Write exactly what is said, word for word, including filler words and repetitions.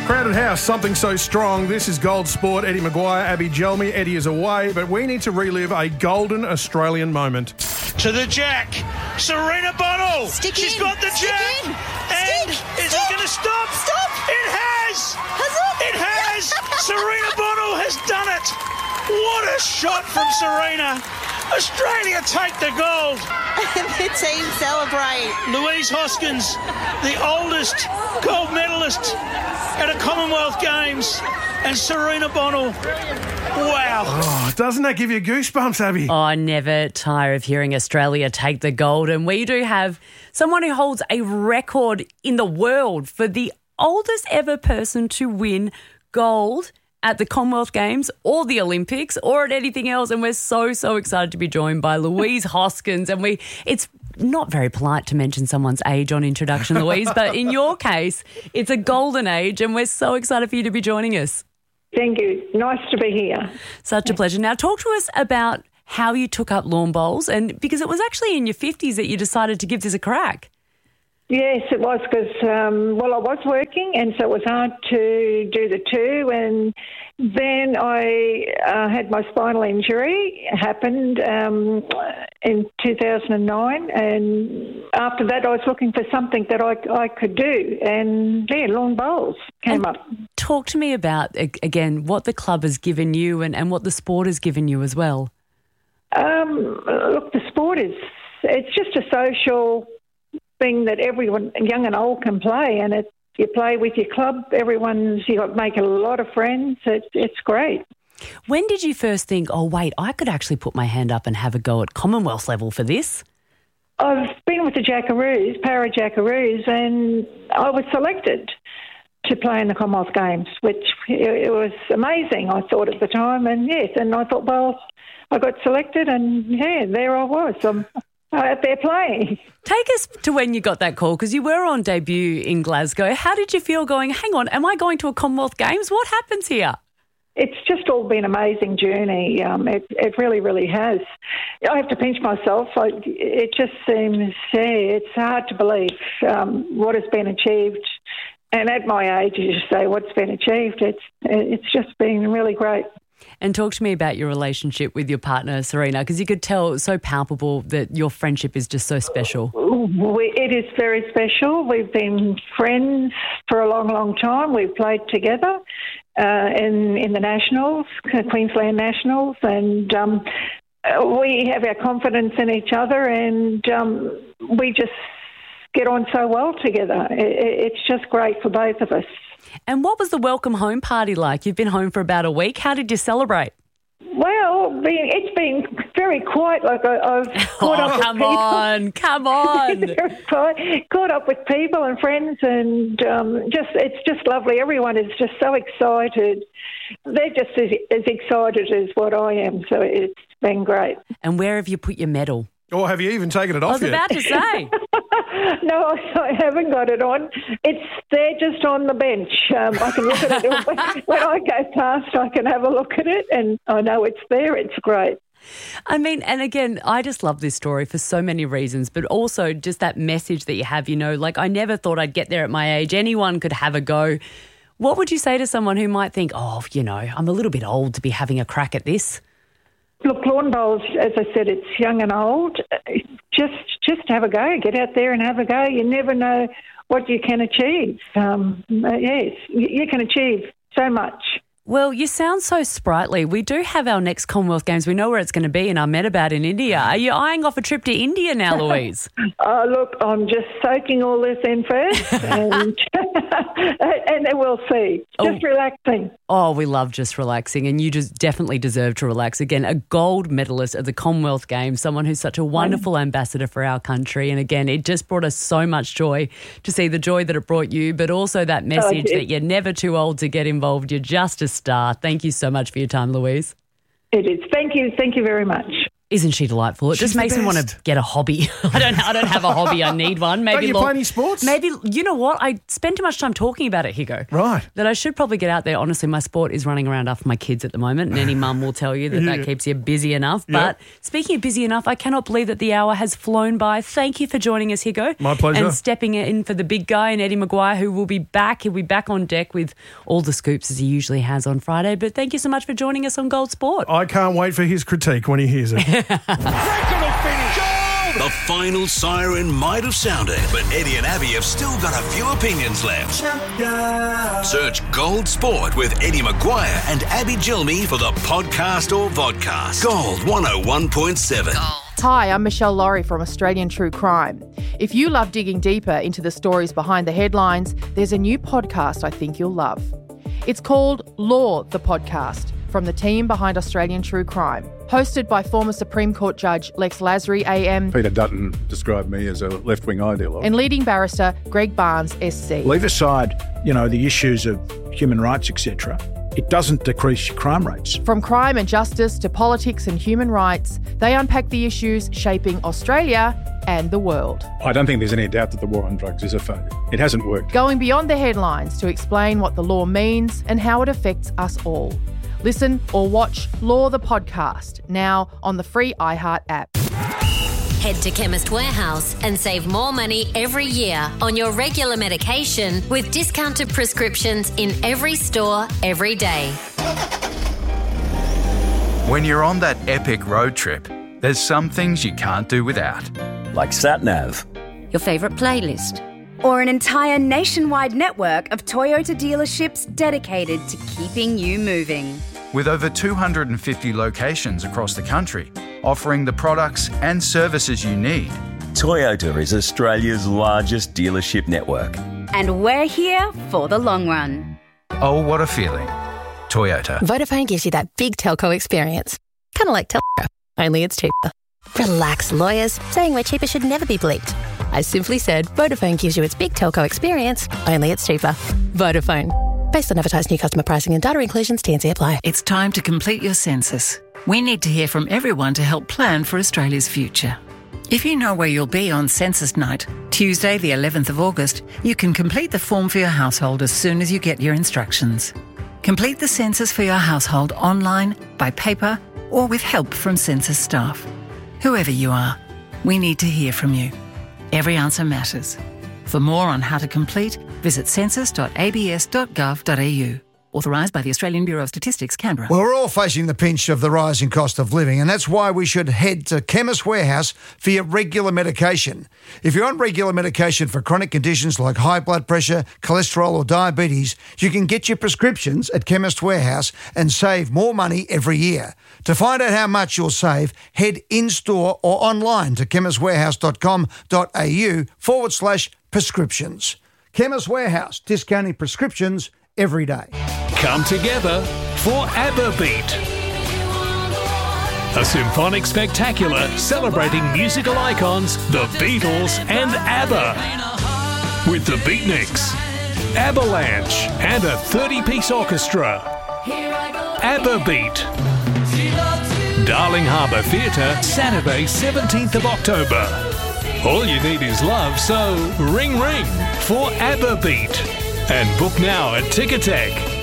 Crowded house, something so strong. This is Gold Sport. Eddie Maguire, Abby Gelmi. Eddie is away, but we need to relive a golden Australian moment. To the jack. Serena Bonnell. Stick She's in. got the Stick jack. in. And Stick. is Stop. it going to stop? Stop. It has. Has it? It has. Serena Bonnell has done it. What a shot from Serena. Australia take the gold. The team celebrate. Louise Hoskins, the oldest gold medalist at a Commonwealth Games, and Serena Bonnell. Wow. Oh, doesn't that give you goosebumps, Abby? Oh, I never tire of hearing Australia take the gold. And we do have someone who holds a record in the world for the oldest ever person to win gold at the Commonwealth Games or the Olympics or at anything else. And we're so, so excited to be joined by Louise Hoskins. And we, it's not very polite to mention someone's age on introduction, Louise, but in your case, it's a golden age and we're so excited for you to be joining us. Thank you. Nice to be here. Such a pleasure. Now, talk to us about how you took up lawn bowls, and because it was actually in your fifties that you decided to give this a crack. Yes, it was because, um, well, I was working and so it was hard to do the two. And then I uh, had my spinal injury. It happened um, in two thousand nine. And after that, I was looking for something that I, I could do. And, yeah, lawn bowls came And up. Talk to me about, again, what the club has given you and, and what the sport has given you as well. Um, look, the sport is, it's just a social thing that everyone, young and old, can play, and it, you play with your club. Everyone's, you got make a lot of friends. It's it's great. When did you first think, oh wait, I could actually put my hand up and have a go at Commonwealth level for this? I've been with the Jackaroos, Para Jackaroos, and I was selected to play in the Commonwealth Games, which it was amazing. I thought at the time, and yes, and I thought, well, I got selected, and yeah, there I was. I'm out there playing. Take us to when you got that call, because you were on debut in Glasgow. How did you feel going, hang on, am I going to a Commonwealth Games? What happens here? It's just all been an amazing journey. Um, it, it really, really has. I have to pinch myself. I, it just seems, yeah, it's hard to believe um, what has been achieved. And at my age, you just say what's been achieved. It's it's just been really great. And talk to me about your relationship with your partner, Serena, because you could tell it's so palpable that your friendship is just so special. We, it is very special. We've been friends for a long, long time. We've played together uh, in, in the Nationals, Queensland Nationals, and um, we have our confidence in each other, and um, we just get on so well together. It, it's just great for both of us. And what was the welcome home party like? You've been home for about a week. How did you celebrate? Well, it's been very quiet. Like I, I've caught oh, up come with people. on, come on. Very quiet. Caught up with people and friends, and um, just it's just lovely. Everyone is just so excited. They're just as, as excited as what I am. So it's been great. And where have you put your medal? Or have you even taken it I off was yet? about to say. No, I haven't got it on. It's there just on the bench. Um, I can look at it. When, when I go past, I can have a look at it, and I know it's there. It's great. I mean, and again, I just love this story for so many reasons, but also just that message that you have, you know, like I never thought I'd get there at my age. Anyone could have a go. What would you say to someone who might think, oh, you know, I'm a little bit old to be having a crack at this? Look, lawn bowls, as I said, it's young and old. Just just have a go. Get out there and have a go. You never know what you can achieve. Um, yes, you can achieve so much. Well, you sound so sprightly. We do have our next Commonwealth Games. We know where it's going to be in Ahmedabad in India. Are you eyeing off a trip to India now, Louise? Oh, look, I'm just soaking all this in first, and, and then we'll see. Just Oh. relaxing. Oh, we love just relaxing, and you just definitely deserve to relax. Again, a gold medalist at the Commonwealth Games, someone who's such a wonderful ambassador for our country. And again, it just brought us so much joy to see the joy that it brought you, but also that message it- that you're never too old to get involved. You're just a star. Thank you so much for your time, Louise. It is. Thank you. Thank you very much. Isn't she delightful? It She's just the makes me want best. to get a hobby. I don't. I don't have a hobby. I need one. Maybe Don't you law- play any sports? Maybe you know what? I spend too much time talking about it, Higo. Right. That I should probably get out there. Honestly, my sport is running around after my kids at the moment, and any mum will tell you that Yeah. that keeps you busy enough. Yeah. But speaking of busy enough, I cannot believe that the hour has flown by. Thank you for joining us, Higo. My pleasure. And stepping in for the big guy and Eddie Maguire, who will be back. He'll be back on deck with all the scoops as he usually has on Friday. But thank you so much for joining us on Gold Sport. I can't wait for his critique when he hears it. The final siren might have sounded, but Eddie and Abby have still got a few opinions left. Search Gold Sport with Eddie Maguire and Abby Gilmy for the podcast or vodcast. Gold one oh one point seven. Hi, I'm Michelle Laurie from Australian True Crime. If you love digging deeper into the stories behind the headlines, there's a new podcast I think you'll love. It's called Law, the Podcast, from the team behind Australian True Crime. Hosted by former Supreme Court Judge Lex Lasry, A M, Peter Dutton described me as a left-wing ideologue. and leading barrister Greg Barnes, S C. Leave aside, you know, the issues of human rights, et cetera. It doesn't decrease crime rates. From crime and justice to politics and human rights, they unpack the issues shaping Australia and the world. I don't think there's any doubt that the war on drugs is a failure. It hasn't worked. Going beyond the headlines to explain what the law means and how it affects us all. Listen or watch Law the Podcast, now on the free iHeart app. Head to Chemist Warehouse and save more money every year on your regular medication with discounted prescriptions in every store, every day. When you're on that epic road trip, there's some things you can't do without. Like SatNav. Your favourite playlist. Or an entire nationwide network of Toyota dealerships dedicated to keeping you moving. With over two hundred fifty locations across the country, offering the products and services you need. Toyota is Australia's largest dealership network. And we're here for the long run. Oh, what a feeling. Toyota. Vodafone gives you that big telco experience. Kind of like Telstra, only it's cheaper. Relax, lawyers. Saying we're cheaper should never be bleeped. I simply said Vodafone gives you its big telco experience, only it's cheaper. Vodafone. Based on advertised new customer pricing and data inclusions, T and C apply. It's time to complete your census. We need to hear from everyone to help plan for Australia's future. If you know where you'll be on census night, Tuesday the eleventh of August, you can complete the form for your household as soon as you get your instructions. Complete the census for your household online, by paper, or with help from census staff. Whoever you are, we need to hear from you. Every answer matters. For more on how to complete, visit census dot a b s dot gov dot a u. Authorised by the Australian Bureau of Statistics, Canberra. Well, we're all facing the pinch of the rising cost of living, and that's why we should head to Chemist Warehouse for your regular medication. If you're on regular medication for chronic conditions like high blood pressure, cholesterol or diabetes, you can get your prescriptions at Chemist Warehouse and save more money every year. To find out how much you'll save, head in-store or online to chemistwarehouse.com.au forward slash prescriptions. Chemist Warehouse, discounting prescriptions every day. Come together for ABBA Beat, a symphonic spectacular celebrating musical icons, the Beatles and ABBA, with the Beatniks, Avalanche and a thirty-piece orchestra. ABBA Beat, Darling Harbour Theatre, Saturday seventeenth of October. All you need is love, so ring ring for ABBA Beat. And book now at Ticketek.